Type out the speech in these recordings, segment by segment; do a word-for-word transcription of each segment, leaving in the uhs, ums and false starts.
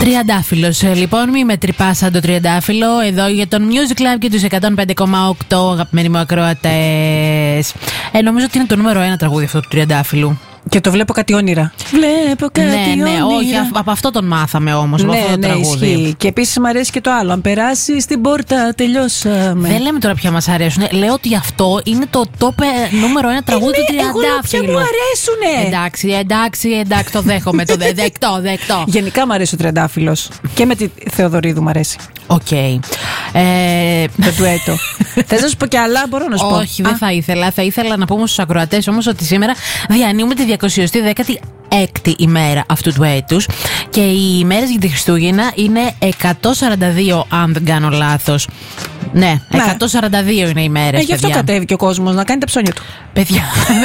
Τριαντάφυλλος, λοιπόν, μη με τρυπάς σαν το τριαντάφυλλο. Εδώ για τον Music Live και τους εκατόν πέντε κόμμα οκτώ, αγαπημένοι μου ακροατές. Ε, νομίζω ότι είναι το νούμερο ένα τραγούδι αυτό του τριαντάφυλλου. Και το βλέπω κάτι όνειρα. Βλέπω κάτι ναι, όνειρα. Ναι, όχι, από αυτό τον μάθαμε όμως. Ναι, από αυτό το ναι, τραγούδι. ισχύει. Και επίσης μου αρέσει και το άλλο. Αν περάσει στην πόρτα, τελειώσαμε. Δεν λέμε τώρα ποια μας αρέσουν. Λέω ότι αυτό είναι το top νούμερο ένα τραγούδι ε, του τριαντάφυλλου. Ποια μου αρέσουνε. Εντάξει, εντάξει, εντάξει, το δέχομαι. Το δε, δεκτό, δεκτό. Γενικά μου αρέσει ο τριαντάφυλλος. Και με τη Θεοδωρίδου μου αρέσει. Οκ. Okay. Ε... Το ντουέτο. Θες να σου πω κι άλλα, μπορώ να σου πω. Όχι, δεν θα ήθελα. Θα ήθελα να πούμε στους ακροατές όμως ότι σήμερα διανύουμε τη διακοσιοστή δέκατη έκτη ημέρα αυτού του έτους και οι ημέρες για τη Χριστούγεννα είναι εκατόν σαράντα δύο, αν δεν κάνω λάθος. Ναι, ναι, εκατόν σαράντα δύο είναι οι μέρες. Ε, γι' αυτό κατέβηκε ο κόσμος να κάνει τα ψώνια του. Παιδιά,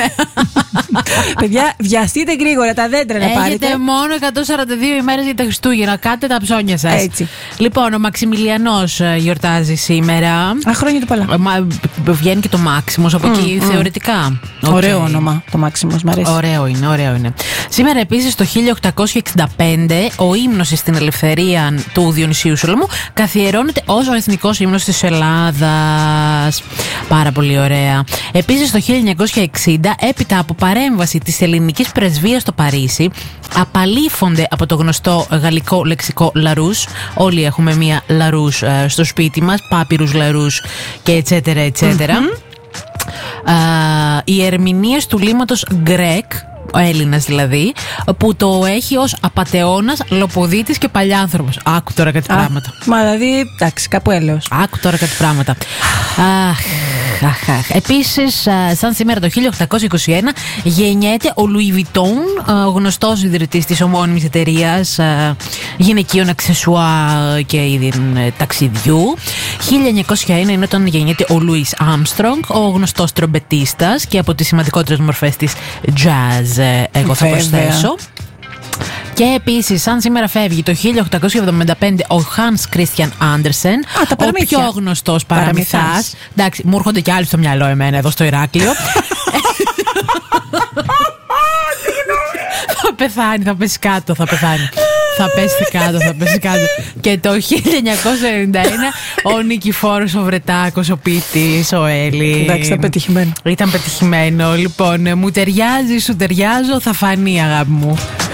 παιδιά, βιαστείτε γρήγορα τα δέντρα να πάρετε. Έχετε μόνο εκατόν σαράντα δύο ημέρες για τα Χριστούγεννα. Κάντε τα ψώνια σας. Έτσι. Λοιπόν, ο Μαξιμιλιανός γιορτάζει σήμερα. Α, χρόνια του πολλά. Μα, βγαίνει και το Μάξιμος από mm, εκεί mm. θεωρητικά. Ωραίο okay. όνομα το Μάξιμος, μ' αρέσει. Ωραίο είναι, ωραίο είναι. Σήμερα επίσης το χίλια οκτακόσια εξήντα πέντε ο ύμνος στην ελευθερία του Διονυσίου Σολομού καθιερώνεται ως ο εθνικός ύμνος της Ελλάδας. Πάρα πολύ ωραία. Επίσης το χίλια εννιακόσια εξήντα, έπειτα από παρέμβαση της ελληνικής πρεσβείας στο Παρίσι, απαλήφονται από το γνωστό γαλλικό λεξικό Larousse. Όλοι έχουμε μία Larousse ε, στο σπίτι μας, Papyrus Larousse και ετσέτερα ετσέτερα. Mm-hmm. Uh, οι ερμηνείες του λίμματος Γκρέκ, ο Έλληνας δηλαδή, που το έχει ως απατεώνας, λοποδίτης και παλιάνθρωπος. Άκου τώρα κάτι Α, πράγματα. Μα δηλαδή, εντάξει, κάπου έλεος. Άκου τώρα κάτι πράγματα. Αχ, αχ, αχ. Επίσης, σαν σήμερα το χίλια οκτακόσια είκοσι ένα, γεννιέται ο Louis Vuitton, ο γνωστός ιδρυτής της ομώνυμης εταιρείας γυναικείων αξεσουάρ και ταξιδιού. χίλια εννιακόσια ένα είναι όταν γεννιέται ο Louis Armstrong, ο γνωστός τρομπετίστας και από τις σημαντικότερες μορφές της jazz, εγώ θα προσθέσω. Και επίσης, σαν σήμερα φεύγει το χίλια οκτακόσια εβδομήντα πέντε ο Hans Christian Andersen, Α, ο πιο γνωστός παραμυθάς. Εντάξει, μου έρχονται και άλλοι στο μυαλό εμένα εδώ στο Ηράκλειο. Θα πεθάνει, θα πέσει κάτω, θα πεθάνει. Θα πέσει κάτω, θα πέσει κάτω. Και το χίλια εννιακόσια ενενήντα ένα ο Νικηφόρος ο Βρετάκος, ο ποιητής, ο Έλλη. Εντάξει, ήταν πετυχημένο. Ήταν πετυχημένο. Λοιπόν, μου ταιριάζει, σου ταιριάζω, θα φανεί, αγάπη μου.